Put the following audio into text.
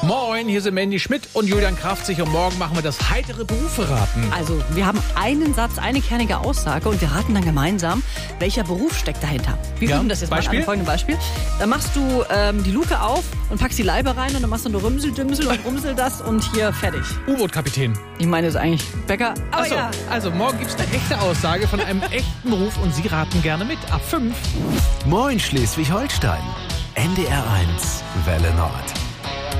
Moin, hier sind Mandy Schmidt und Julian Kraftzig und morgen machen wir das heitere Berufe raten. Also, wir haben einen Satz, eine kernige Aussage und wir raten dann gemeinsam, welcher Beruf steckt dahinter. Wir üben das jetzt mal an einem folgenden Beispiel. Dann machst du die Luke auf und packst die Leibe rein und dann machst du nur Rümsel, Dümsel und Rumsel das und hier fertig. U-Boot-Kapitän. Ich meine, das ist eigentlich Bäcker. Aber Achso, ja. also morgen gibt es eine echte Aussage von einem echten Beruf und Sie raten gerne mit. Ab 5. Moin Schleswig-Holstein. NDR 1 Welle Nord.